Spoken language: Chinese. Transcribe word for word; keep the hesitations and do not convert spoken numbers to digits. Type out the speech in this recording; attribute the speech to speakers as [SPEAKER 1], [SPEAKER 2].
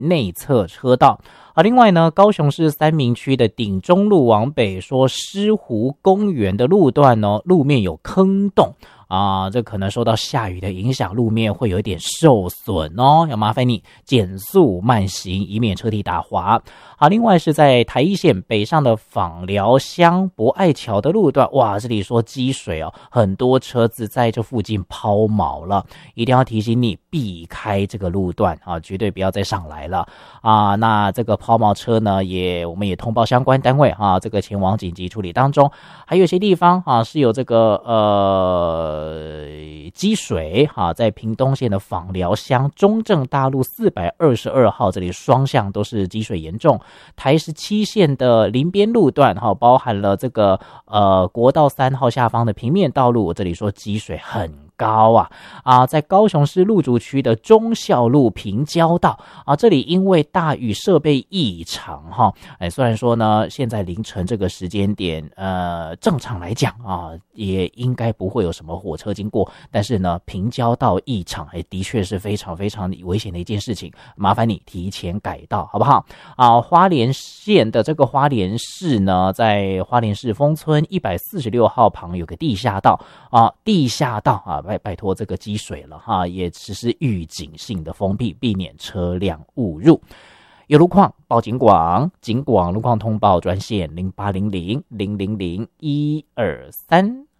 [SPEAKER 1] 内侧车道。啊，另外呢，高雄市三民区的顶中路往北说狮湖公园的路段呢，路面有坑洞啊，这可能受到下雨的影响，路面会有一点受损哦，要麻烦你减速慢行，以免车体打滑。好，另外是在台一线北上的枋寮乡博爱桥的路段，哇，这里说积水哦，很多车子在这附近抛锚了，一定要提醒你避开这个路段啊，绝对不要再上来了啊。那这个抛锚车呢，也我们也通报相关单位啊，这个前往紧急处理当中。还有一些地方啊是有这个呃积水啊，在屏东县的枋寮乡中正大路四百二十二号，这里双向都是积水严重。台十七线的林边路段哈，包含了这个呃国道三号下方的平面道路，这里说积水很高啊啊，在高雄市路竹区的忠孝路平交道啊，这里因为大雨设备异常哈，哎，虽然说呢，现在凌晨这个时间点，呃，正常来讲啊，也应该不会有什么火车经过，但是呢，平交道异常，哎，的确是非常非常危险的一件事情，麻烦你提前改道，好不好？啊，花莲县的这个花莲市呢，在花莲市丰村一百四十六号旁有个地下道啊，地下道啊。拜拜托这个积水了哈，也实施预警性的封闭，避免车辆误入。有路况报警广，警广路况通报专线零八零零零零零一二三。